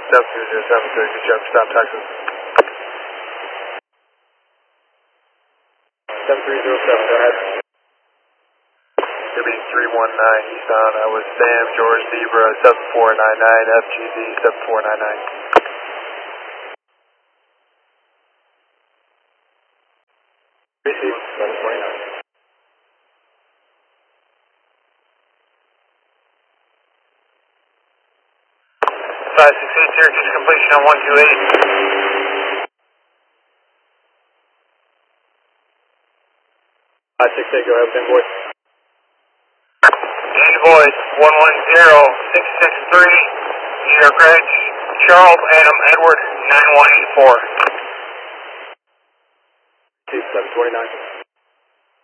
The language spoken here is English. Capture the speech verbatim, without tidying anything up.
seven two zero seven three, good job, stop taxi. seven three zero seven, go ahead. W three one nine eastbound, I was Sam George Zebra seven four nine nine, F G Z seven four nine nine. Receive seven twenty-nine. five six eight, Syracuse completion on one two eight. five six eight, go ahead, same voice. Change voice, one one zero six six three, New York Ridge, Charles Adam Edward nine one eight four. seven twenty-nine.